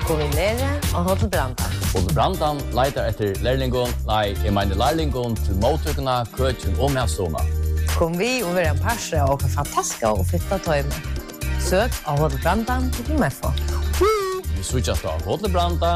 Kom vi nere og Hotel Brandan. Hotel Brandan leiter etter lærlingon, jeg mener lærlingon til mottøkene, køkken og medstående. Kom vi og være en parse og fantastiske og fitta tøyme. Søk av Hotel Brandan til MFO. Vi switchas av Hotel Brandan